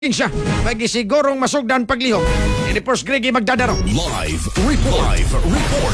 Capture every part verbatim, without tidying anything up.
siya magisigurong masugdan paglihok ni First Gregi Magdadaro. Live report. Live report.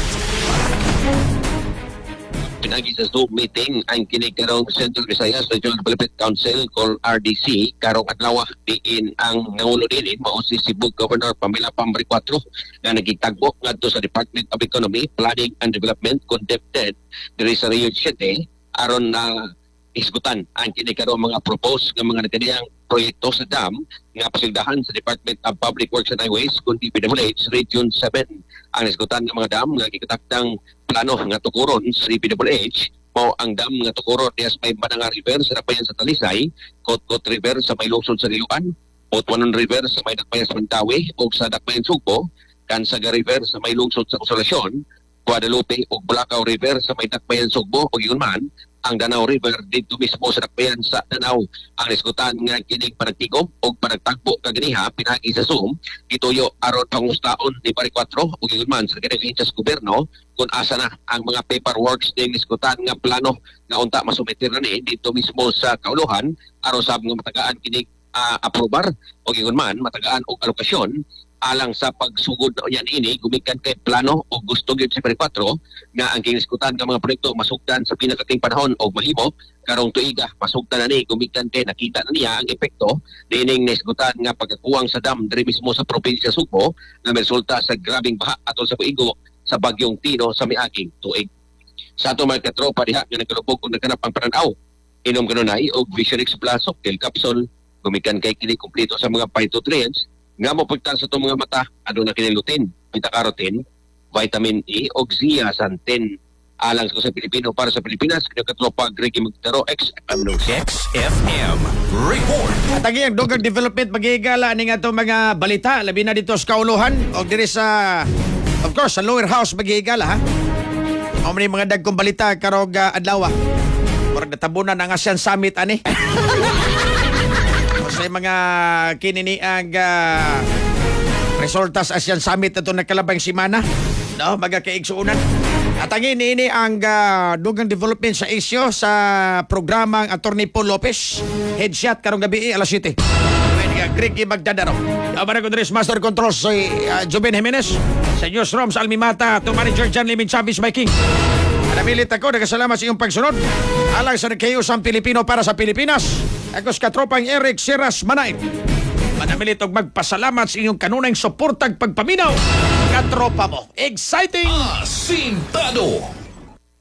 Pinagi sa Zoom meeting ang kinikarong Central Visayas Regional Development Council called R D C karong adlaw diin ang nangulo dinhi mao si Cebu Governor Pamela Pambri four nga nagitagbo ngadto sa Department of Economy, Planning and Development conducted diri sa Rio City aron na isgutan ang kinikarong mga propose ng mga natiniyang proyekto sa dam nga pasigdahan sa Department of Public Works and Highways kundi P W H Region seven. Ang isgutan ng mga dam nga gikatakdang plano nga tukuron sa P W H mao ang dam nga tukuron dias may Mananga River sa Dapayan sa Talisay, Kotkot River sa may lungsod sa Riluan, Otwanon River sa may Dakbayan sa Mantawi ug sa Dakbayan Sugbo, Kansaga River sa may lungsod sa Consolacion, Guadalupe ug Bulacau River sa may Dakbayan Sugbo ug yun man ang Danau River dito mismo sa Dakbayan sa Danau. Ang isgutan nga kining panagtigom o panagtagbo kaganiha pinagi sa Zoom ituyo aron pangustaon ni Pari four ug yun man sa kanang inchas gobyerno kung asa na ang mga paperworks ning isgutan nga plano nga unta masumeter na ni dito mismo sa kauluhan aron sa mga matagaan kining uh, aprobar o yun man matagaan og alokasyon alang sa pagsugod na yan ini gumikan kay plano o gusto gyud si Pari four nga ang kiniskutan nga mga proyekto masugdan sa pinakating panahon o mahimo karong tuiga masugdan na ni gumikan kay nakita na niya ang epekto dining naisgutan nga pagkakuwang sa dam diri mismo sa probinsya Sugbo na may resulta sa grabing baha atol sa puigo sa bagyong Tino sa miaging tuig. Sa ato mga katropa diha nga nagkalubog kung nagkanap ang pananaw inom kanunay og Visionix Plus Cocktail Capsule gumikan kay kini kumpleto sa mga phytonutrients nga mapagtan sa itong mga mata, ano na kinilutin, beta-carotene, vitamin E, o zeaxanthin. Alang ko sa Pilipino para sa Pilipinas, kinakatropa Gregi Magdadaro, X F M News. X F M report. At ang iyang dugang development magigala ni nga itong mga balita labi na dito sa kauluhan o diri sa of course sa lower house magigala ha. O may mga dagkong balita karong uh, adlaw. Parang natabunan ang ASEAN Summit ani. Sa mga kinini ang uh, resultas ASEAN Summit na ito nakalabang simana, no? Magkakaigsuunan. At ang ini ang uh, dugang development sa isyo sa programang Attorney Paul Lopez. Headshot karong gabi alas siete. Pwede ka, Gregi Magdadaro. Naman ako Dres Master Control si uh, Joven Jimenez. Sa newsroom sa Almimata, to Manager John Limin Chavez Viking. Namilit ako, nagkasalamat sa iyong pagsunod. Alang sa nagkayusang Pilipino para sa Pilipinas. Ako sa katropang Eric Siras Manay. Manamilit og magpasalamat sa inyong kanunang suportag pagpaminaw. Katropa mo. Exciting! Asintado.